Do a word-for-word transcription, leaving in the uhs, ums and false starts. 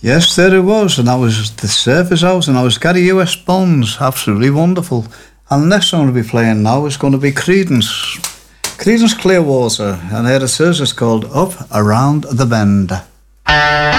Yes, there it was, and that was the Surface House, and that was Gary U S Bonds, absolutely wonderful. And the next song we'll be playing now is going to be Creedence, Creedence Clearwater, and here it is, it's called Up Around the Bend.